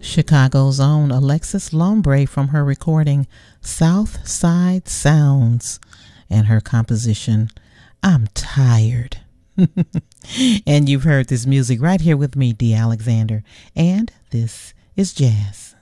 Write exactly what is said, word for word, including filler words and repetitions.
Chicago's own Alexis Lombre from her recording South Side Sounds and her composition I'm Tired. And you've heard this music right here with me, Dee Alexander, and this is jazz.